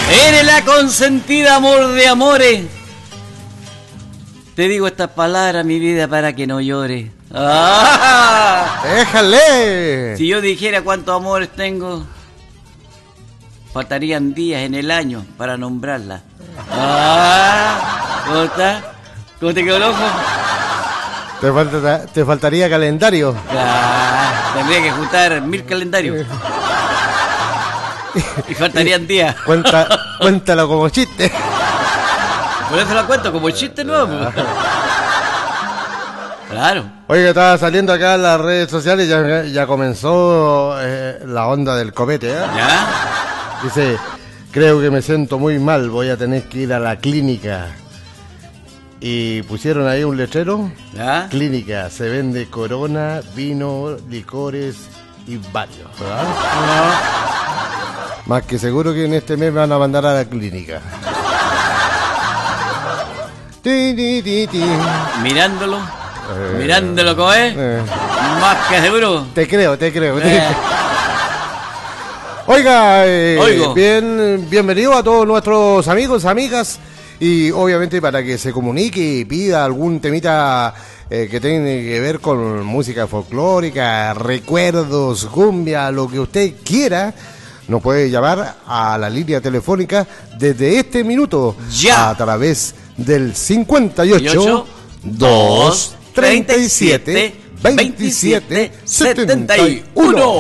Eres la consentida, amor de amores. Te digo estas palabras, mi vida, para que no llores. ¡Ah! ¡Déjale! Si yo dijera cuántos amores tengo, faltarían días en el año para nombrarla. ¡Ah! ¿Cómo está? ¿Cómo te quedó el ojo? Te faltaría calendario. Claro, tendría que juntar 1000 calendarios. Y faltarían días. Cuéntalo como chiste. Por eso la cuento como chiste nuevo. Claro. Oiga, estaba saliendo acá en las redes sociales, ya comenzó la onda del copete, ¿eh? ¿Ya? Dice, creo que me siento muy mal, voy a tener que ir a la clínica. Y pusieron ahí un letrero. ¿Ya? Clínica, se vende corona, vino, licores y varios, ¿verdad? Más que seguro que en este mes me van a mandar a la clínica. Mirándolo como es. Más que seguro. Te creo. Oiga, Oigo. bienvenido a todos nuestros amigos, amigas. Y obviamente para que se comunique y pida algún temita que tiene que ver con música folclórica, recuerdos, cumbia, lo que usted quiera, nos puede llamar a la línea telefónica desde este minuto. Ya. A través del 58 237 27 71.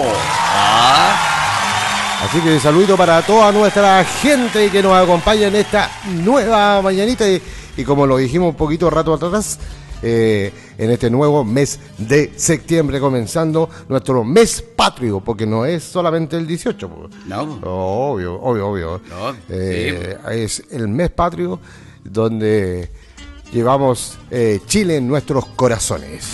Así que saludo para toda nuestra gente que nos acompaña en esta nueva mañanita y como lo dijimos un poquito rato atrás, en este nuevo mes de septiembre, comenzando nuestro mes patrio, porque no es solamente el 18. No. Obvio. No, sí. Es el mes patrio donde llevamos Chile en nuestros corazones.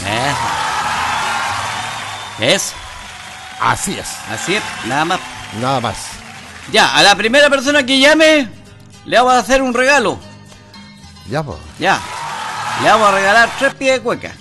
Así es. Así es, nada más. Nada más. Ya, a la primera persona que llame, le vamos a hacer un regalo. Ya, pues. Ya. Le vamos a regalar 3 pies de cueca.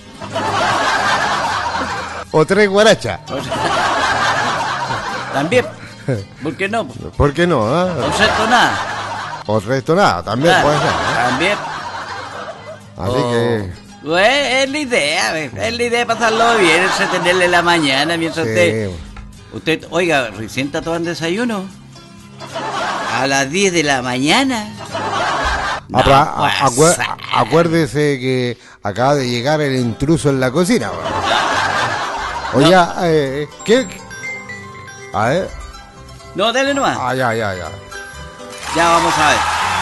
O 3 guarachas. También. ¿Por qué no? ¿Por qué no? No resto nada. O resto nada, también Claro, puede ser. También. Así que... Pues es la idea, de pasarlo bien, entretenerle la mañana mientras Sí. usted, oiga, recién está tomando desayuno. A las 10 de la mañana. No, pues, acuérdese que acaba de llegar el intruso en la cocina. Oye, ¿qué? A ver. No, dale nomás. Ya. Ya vamos a ver.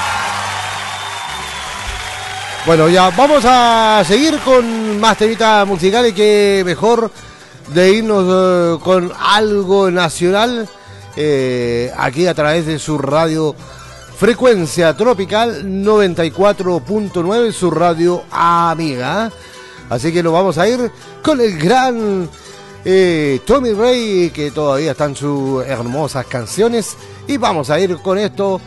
Bueno, ya vamos a seguir con más temitas musicales, que mejor de irnos con algo nacional aquí a través de su radio Frecuencia Tropical 94.9, su radio amiga. Así que nos vamos a ir con el gran Tommy Rey, que todavía están sus hermosas canciones, y vamos a ir con esto.